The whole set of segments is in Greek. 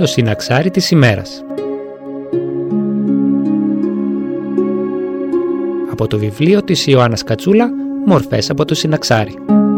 Το συναξάρι της ημέρας. Από το βιβλίο της Ιωάννας Κατσούλα, μορφές από το συναξάρι.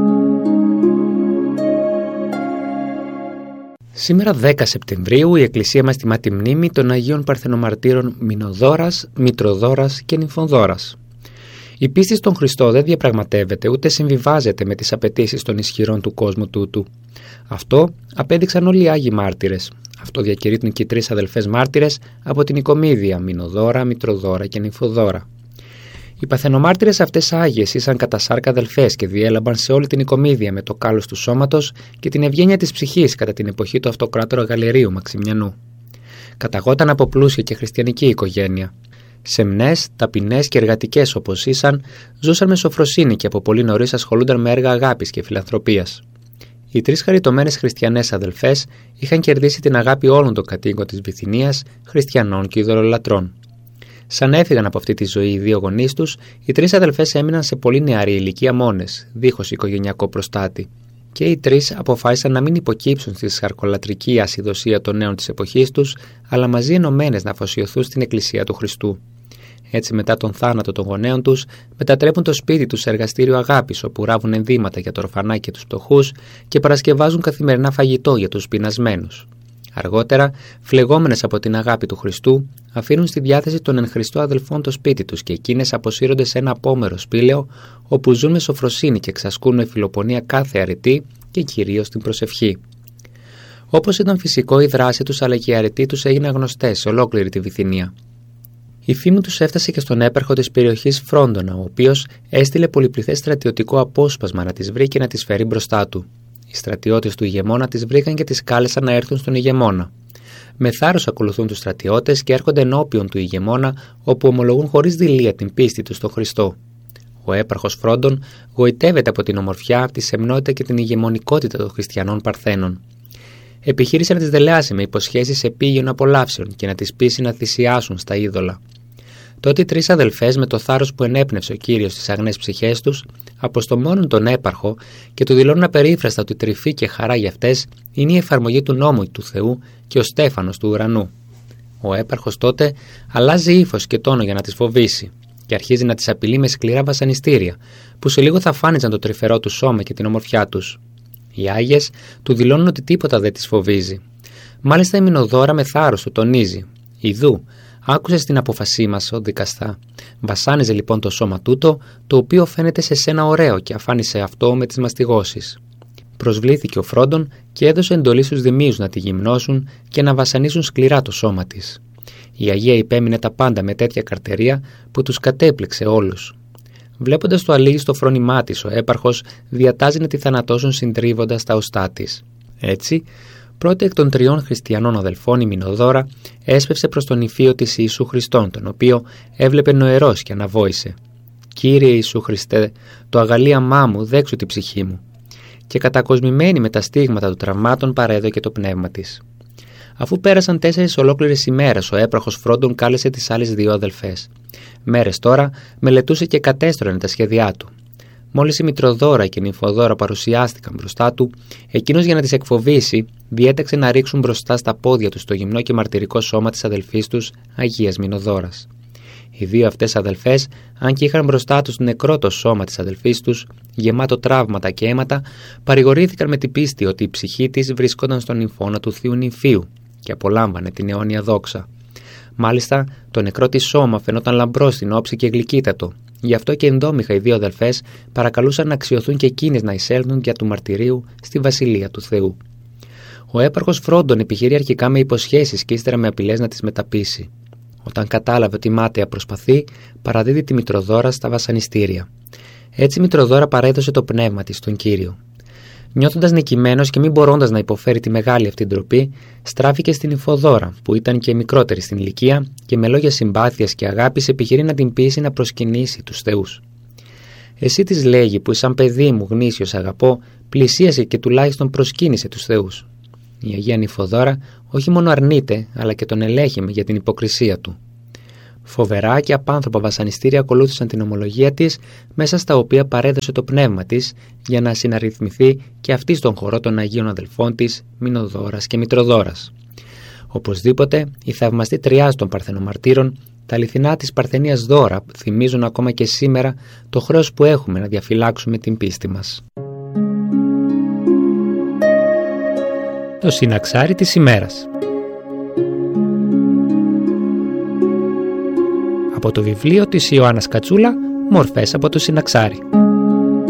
Σήμερα 10 Σεπτεμβρίου η Εκκλησία μας τιμά τη μνήμη των Αγίων Παρθενομαρτύρων Μηνοδόρας, Μητροδόρας και Νυμφοδόρας. Η πίστη στον Χριστό δεν διαπραγματεύεται ούτε συμβιβάζεται με τις απαιτήσεις των ισχυρών του κόσμου τούτου. Αυτό απέδειξαν όλοι οι Άγιοι μάρτυρες. Αυτό διακηρύττουν και οι τρεις αδελφές μάρτυρες από την Οικομίδεια, Μηνοδόρα, Μητροδόρα και Νυμφοδόρα. Οι παρθενομάρτυρες αυτές Άγιες ήσαν κατά σάρκα αδελφές και διέλαμπαν σε όλη την Οικομίδεια με το κάλος του σώματος και την ευγένεια της ψυχής κατά την εποχή του αυτοκράτορα Γαλερίου Μαξιμιανού. Καταγόταν από πλούσια και χριστιανική οικογένεια. Σεμνές, ταπεινές και εργατικές όπως ήσαν, ζούσαν με σοφροσύνη και από πολύ νωρίς ασχολούνταν με έργα αγάπης και φιλανθρωπίας. Οι τρεις χαριτωμένες χριστιανές αδελφές είχαν κερδίσει την αγάπη όλων των κατοίκων της Βυθινίας, χριστιανών και ειδωλολατρών. Σαν έφυγαν από αυτή τη ζωή οι δύο γονείς τους, οι τρεις αδελφές έμειναν σε πολύ νεαρή ηλικία μόνες, δίχως οικογενειακό προστάτη. Και οι τρεις αποφάσισαν να μην υποκύψουν στη σαρκολατρική ασυδοσία των νέων της εποχής τους, αλλά μαζί ενωμένες να αφοσιωθούν στην Εκκλησία του Χριστού. Έτσι, μετά τον θάνατο των γονέων τους, μετατρέπουν το σπίτι τους σε εργαστήριο αγάπης, όπου ράβουν ενδύματα για τα ορφανά και τους φτωχούς και παρασκευάζουν καθημερινά φαγητό για τους πεινασμένους. Αργότερα, φλεγόμενες από την αγάπη του Χριστού, αφήνουν στη διάθεση των εν Χριστώ αδελφών το σπίτι τους και εκείνες αποσύρονται σε ένα απόμερο σπήλαιο, όπου ζουν με σοφροσύνη και εξασκούν με φιλοπονία κάθε αρετή και κυρίως την προσευχή. Όπως ήταν φυσικό, η δράση τους αλλά και η αρετή τους έγιναν γνωστές σε ολόκληρη τη Βυθινία. Η φήμη τους έφτασε και στον έπαρχο της περιοχής Φρόντονα, ο οποίος έστειλε πολυπληθές στρατιωτικό απόσπασμα να τις βρει και να τις φέρει μπροστά του. Οι στρατιώτες του ηγεμόνα τις βρήκαν και τις κάλεσαν να έρθουν στον ηγεμόνα. Με θάρρος ακολουθούν τους στρατιώτες και έρχονται ενώπιον του ηγεμόνα, όπου ομολογούν χωρίς δειλία την πίστη τους στον Χριστό. Ο έπαρχος Φρόντων γοητεύεται από την ομορφιά, τη σεμνότητα και την ηγεμονικότητα των χριστιανών Παρθένων. Επιχείρησε να τις δελεάσει με υποσχέσεις επίγειων απολαύσεων και να τις πείσει να θυσιάσουν στα είδωλα. Τότε οι τρεις αδελφές, με το θάρρος που ενέπνευσε ο Κύριος στις αγνές ψυχές τους, αποστομώνουν τον έπαρχο και του δηλώνουν απερίφραστα ότι τρυφή και χαρά για αυτές είναι η εφαρμογή του νόμου του Θεού και ο στέφανος του ουρανού. Ο έπαρχος τότε αλλάζει ύφος και τόνο για να τις φοβήσει και αρχίζει να τις απειλεί με σκληρά βασανιστήρια, που σε λίγο θα φάνηζαν το τρυφερό του σώμα και την ομορφιά τους. Οι Άγιες του δηλώνουν ότι τίποτα δεν τις φοβίζει. Μάλιστα η Μηνοδόρα με θάρρος του τονίζει: «Ιδού, άκουσες την απόφασή μας, ο δικαστά. Βασάνιζε λοιπόν το σώμα τούτο, το οποίο φαίνεται σε σένα ωραίο, και αφάνισε αυτό με τις μαστιγώσεις». Προσβλήθηκε ο Φρόντων και έδωσε εντολή στους δημίους να τη γυμνώσουν και να βασανίσουν σκληρά το σώμα της. Η Αγία υπέμεινε τα πάντα με τέτοια καρτερία που τους κατέπληξε όλους. Βλέποντας το αλήγιστο φρόνημά της, ο έπαρχος διατάζει να τη θανατώσουν συντρίβοντας τα οστά της. Έτσι, πρώτη εκ των τριών χριστιανών αδελφών, η Μηνοδόρα, έσπευσε προς τον υφείο της Ιησού Χριστόν, τον οποίο έβλεπε νοερός και αναβόησε: «Κύριε Ιησού Χριστέ, το αγαλίαμά μου, δέξου τη ψυχή μου». Και κατακοσμημένη με τα στίγματα των τραυμάτων, παρέδωκε το πνεύμα της. Αφού πέρασαν 4 ολόκληρες ημέρες, ο έπαρχος Φρόντων κάλεσε τις άλλες δύο αδελφές. Μέρες τώρα μελετούσε και κατέστρωνε τα σχέδιά του. Μόλις η Μητροδόρα και η Νυμφοδόρα παρουσιάστηκαν μπροστά του, εκείνος, για να τις εκφοβήσει, διέταξε να ρίξουν μπροστά στα πόδια τους το γυμνό και μαρτυρικό σώμα της αδελφής τους, Αγίας Μηνοδόρας. Οι δύο αυτές αδελφές, αν και είχαν μπροστά τους νεκρό το σώμα της αδελφής τους, γεμάτο τραύματα και αίματα, παρηγορήθηκαν με την πίστη ότι η ψυχή της βρισκόταν στον νυμφώνα του Θείου Νυμφίου και απολάμβανε την αιώνια δόξα. Μάλιστα, το νεκρό της σώμα φαινόταν λαμπρό στην όψη και γλυκύτατο. Γι' αυτό και ενδόμηχα οι δύο αδελφές παρακαλούσαν να αξιωθούν και εκείνες να εισέλθουν για του μαρτυρίου στη βασιλεία του Θεού. Ο έπαρχος Φρόντων επιχειρεί αρχικά με υποσχέσεις και ύστερα με απειλές να τις μεταπείσει. Όταν κατάλαβε ότι μάταια προσπαθεί, παραδίδει τη Μητροδόρα στα βασανιστήρια. Έτσι η Μητροδόρα παρέδωσε το πνεύμα της στον Κύριο. Νιώθοντας νικημένος και μην μπορώντας να υποφέρει τη μεγάλη αυτή ντροπή, στράφηκε στην Νυμφοδόρα, που ήταν και μικρότερη στην ηλικία, και με λόγια συμπάθειας και αγάπης επιχειρεί να την πείσει να προσκυνήσει τους θεούς. «Εσύ», της λέγει, «που σαν παιδί μου γνήσιος αγαπώ, πλησίασε και τουλάχιστον προσκύνησε τους θεούς». Η Αγία Νυμφοδόρα όχι μόνο αρνείται, αλλά και τον ελέγχει για την υποκρισία του. Φοβερά και απάνθρωπα βασανιστήρια ακολούθησαν την ομολογία της, μέσα στα οποία παρέδωσε το πνεύμα της, για να συναρρυθμιθεί και αυτή στον χορό των Αγίων αδελφών της, Μηνοδόρας και Μητροδόρας. Οπωσδήποτε, η θαυμαστή τριάς των Παρθενομαρτύρων, τα αληθινά της Παρθενίας δώρα θυμίζουν ακόμα και σήμερα το χρέος που έχουμε να διαφυλάξουμε την πίστη μας. Το συναξάρι της ημέρας. Από το βιβλίο της Ιωάννας Κατσούλα, Μορφές από το συναξάρι.